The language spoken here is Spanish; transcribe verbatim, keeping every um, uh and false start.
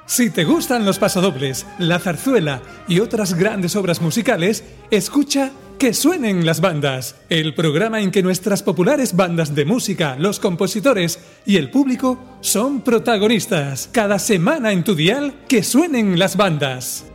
Si te gustan los pasodobles, la zarzuela y otras grandes obras musicales, escucha Que suenen las bandas, el programa en que nuestras populares bandas de música, los compositores y el público son protagonistas. Cada semana en tu dial, Que suenen las bandas.